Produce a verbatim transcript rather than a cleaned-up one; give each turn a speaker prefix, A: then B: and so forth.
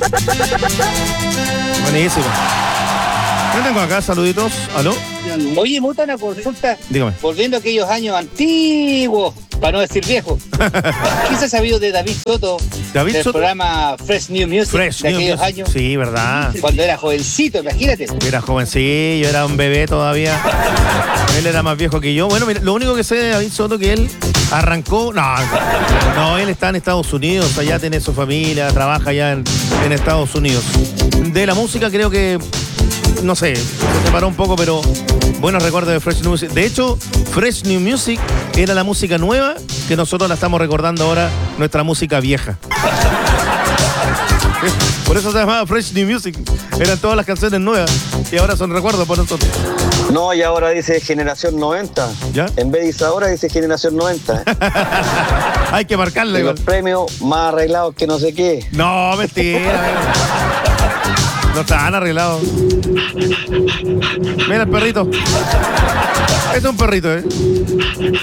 A: Buenísimo. ¿Qué tengo acá? Saluditos. ¿Aló?
B: Oye, Muta, una consulta.
A: Dígame.
B: Volviendo a aquellos años antiguos, para no decir viejos. ¿Qué se ha sabido de David Soto?
A: David
B: del
A: Soto.
B: programa Fresh New Music
A: Fresh
B: de
A: New
B: aquellos
A: Music.
B: años.
A: Sí, verdad.
B: Cuando era jovencito, imagínate.
A: Era jovencillo, era un bebé todavía. Él era más viejo que yo. Bueno, mira, lo único que sé de David Soto que él arrancó. No, no, él está en Estados Unidos, allá tiene su familia, trabaja allá en, en Estados Unidos. De la música creo que, no sé, se separó un poco, pero buenos recuerdos de Fresh New Music. De hecho, Fresh New Music era la música nueva que nosotros la estamos recordando ahora, nuestra música vieja. Por eso se llamaba Fresh New Music. Eran todas las canciones nuevas y ahora son recuerdos por nosotros.
C: No, y ahora dice generación noventa.
A: ¿Ya?
C: En vez de dice ahora dice generación noventa.
A: Hay que marcarle.
C: Y los premios más arreglados que no sé qué.
A: No, mentira. No están arreglados. Mira el perrito. Este es un perrito, ¿eh?